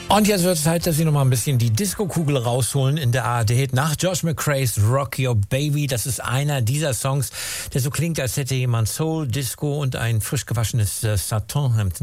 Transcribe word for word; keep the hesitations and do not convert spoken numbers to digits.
Und jetzt wird es Zeit, dass Sie noch mal ein bisschen die Disco-Kugel rausholen in der A R D-Hit. Nach Josh McRae's Rock Your Baby, das ist einer dieser Songs, der so klingt, als hätte jemand Soul, Disco und ein frisch gewaschenes äh, Satin-Hemd